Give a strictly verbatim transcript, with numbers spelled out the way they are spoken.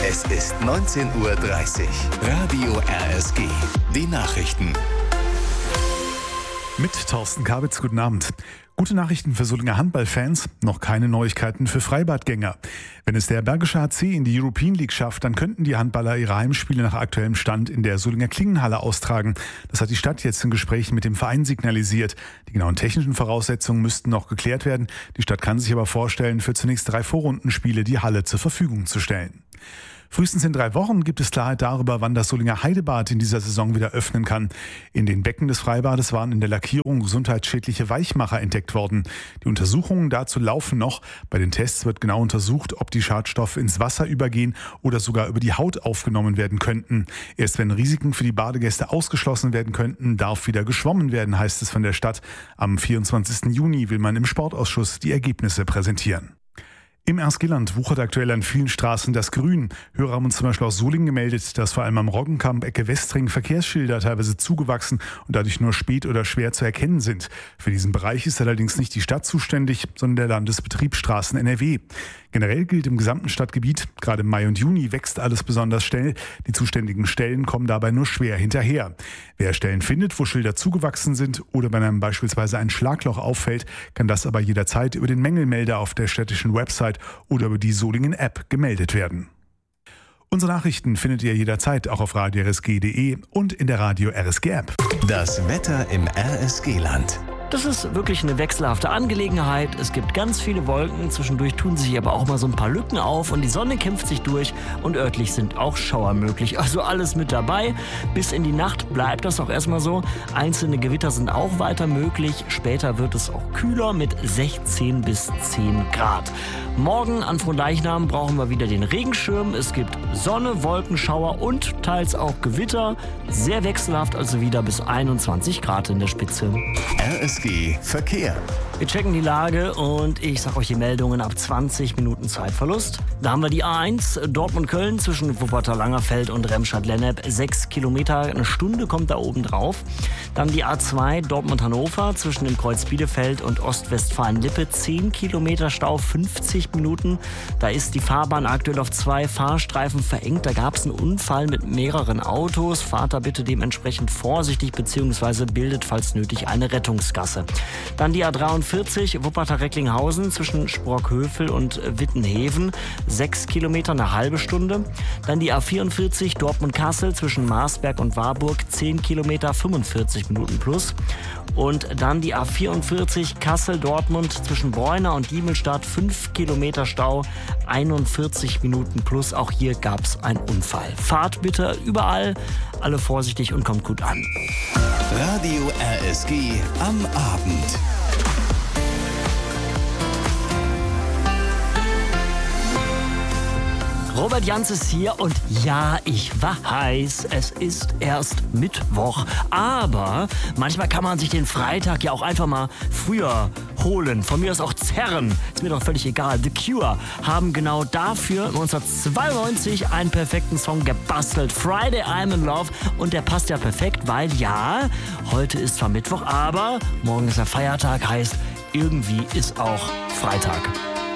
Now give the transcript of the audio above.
Es ist neunzehn Uhr dreißig. Radio R S G. Die Nachrichten. Mit Thorsten Kabitz, guten Abend. Gute Nachrichten für Solinger Handballfans, noch keine Neuigkeiten für Freibadgänger. Wenn es der Bergische H C in die European League schafft, dann könnten die Handballer ihre Heimspiele nach aktuellem Stand in der Solinger Klingenhalle austragen. Das hat die Stadt jetzt in Gesprächen mit dem Verein signalisiert. Die genauen technischen Voraussetzungen müssten noch geklärt werden. Die Stadt kann sich aber vorstellen, für zunächst drei Vorrundenspiele die Halle zur Verfügung zu stellen. Frühestens in drei Wochen gibt es Klarheit darüber, wann das Solinger Heidebad in dieser Saison wieder öffnen kann. In den Becken des Freibades waren in der Lackierung gesundheitsschädliche Weichmacher entdeckt worden. Die Untersuchungen dazu laufen noch. Bei den Tests wird genau untersucht, ob die Schadstoffe ins Wasser übergehen oder sogar über die Haut aufgenommen werden könnten. Erst wenn Risiken für die Badegäste ausgeschlossen werden könnten, darf wieder geschwommen werden, heißt es von der Stadt. Am vierundzwanzigsten Juni will man im Sportausschuss die Ergebnisse präsentieren. Im Erzgeland wuchert aktuell an vielen Straßen das Grün. Hörer haben uns zum Beispiel aus Solingen gemeldet, dass vor allem am Roggenkamp Ecke Westring Verkehrsschilder teilweise zugewachsen und dadurch nur spät oder schwer zu erkennen sind. Für diesen Bereich ist allerdings nicht die Stadt zuständig, sondern der Landesbetrieb Straßen N R W. Generell gilt im gesamten Stadtgebiet, gerade im Mai und Juni wächst alles besonders schnell. Die zuständigen Stellen kommen dabei nur schwer hinterher. Wer Stellen findet, wo Schilder zugewachsen sind oder wenn einem beispielsweise ein Schlagloch auffällt, kann das aber jederzeit über den Mängelmelder auf der städtischen Website oder über die Solingen-App gemeldet werden. Unsere Nachrichten findet ihr jederzeit auch auf radio r s g punkt d e und in der Radio R S G App. Das Wetter im R S G-Land. Das ist wirklich eine wechselhafte Angelegenheit. Es gibt ganz viele Wolken, zwischendurch tun sich aber auch mal so ein paar Lücken auf und die Sonne kämpft sich durch und örtlich sind auch Schauer möglich. Also alles mit dabei. Bis in die Nacht bleibt das auch erstmal so. Einzelne Gewitter sind auch weiter möglich. Später wird es auch kühler mit sechzehn bis zehn Grad. Morgen an Fronleichnam brauchen wir wieder den Regenschirm. Es gibt Sonne, Wolken, Schauer und teils auch Gewitter. Sehr wechselhaft, also wieder bis einundzwanzig Grad in der Spitze. R S G Verkehr. Wir checken die Lage und ich sag euch die Meldungen ab zwanzig Minuten Zeitverlust. Da haben wir die A eins Dortmund-Köln zwischen Wuppertal-Langerfeld und Remscheid-Lennep. Sechs Kilometer, eine Stunde kommt da oben drauf. Dann die A zwei Dortmund-Hannover zwischen dem Kreuz Bielefeld und Ostwestfalen-Lippe. Zehn Kilometer Stau, fünfzig Minuten. Da ist die Fahrbahn aktuell auf zwei Fahrstreifen verengt. Da gab es einen Unfall mit mehreren Autos. Fahrt da bitte dementsprechend vorsichtig bzw. bildet falls nötig eine Rettungsgasse. Dann die A dreiundvierzig Wuppertal-Recklinghausen zwischen Sprockhövel und Wittenheven. Sechs Kilometer, eine halbe Stunde. Dann die A vierundvierzig Dortmund-Kassel zwischen Marsberg und Warburg. Zehn Kilometer, fünfundvierzig Minuten plus. Und dann die A vierundvierzig Kassel-Dortmund zwischen Bräuner und Diemelstadt. Fünf Kilometer Stau, einundvierzig Minuten plus. Auch hier gab es einen Unfall. Fahrt bitte überall, alle vorsichtig und kommt gut an. Radio R S G am Abend. Robert Jans ist hier und ja, ich weiß, es ist erst Mittwoch. Aber manchmal kann man sich den Freitag ja auch einfach mal früher holen. Von mir aus auch zerren. Ist mir doch völlig egal. The Cure haben genau dafür neunzehnhundertzweiundneunzig einen perfekten Song gebastelt. Friday I'm in Love. Und der passt ja perfekt, weil ja, heute ist zwar Mittwoch, aber morgen ist der Feiertag, heißt irgendwie ist auch Freitag.